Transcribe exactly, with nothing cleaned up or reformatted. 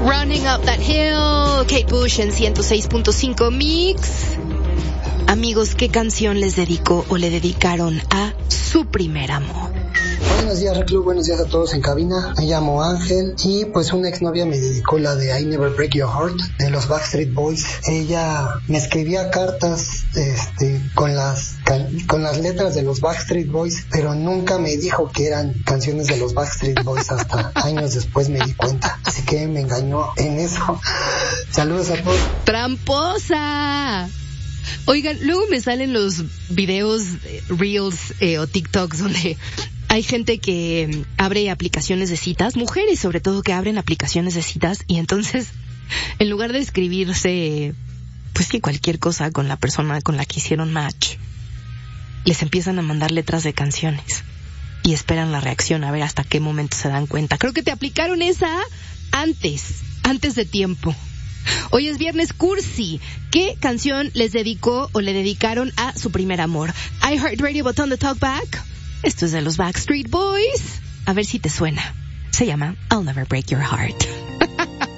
Running Up That Hill, Kate Bush en ciento seis punto cinco Mix. Amigos, ¿qué canción les dedicó o le dedicaron a su primer amor? Buenos días, Reclu, buenos días a todos en cabina. Me llamo Ángel y pues una exnovia me dedicó la de I Never Break Your Heart de los Backstreet Boys. Ella me escribía cartas este con las con las letras de los Backstreet Boys, pero nunca me dijo que eran canciones de los Backstreet Boys. Hasta años después me di cuenta, así que me engañó en eso. Saludos a todos. ¡Tramposa! Oigan, luego me salen los videos, reels eh, o TikToks donde hay gente que abre aplicaciones de citas, mujeres sobre todo que abren aplicaciones de citas, y entonces en lugar de escribirse pues que cualquier cosa con la persona con la que hicieron match, les empiezan a mandar letras de canciones y esperan la reacción a ver hasta qué momento se dan cuenta. Creo que te aplicaron esa antes, antes de tiempo. Hoy es viernes cursi. ¿Qué canción les dedicó o le dedicaron a su primer amor? iHeartRadio, botón de talkback. Esto es de los Backstreet Boys. A ver si te suena. Se llama I'll Never Break Your Heart.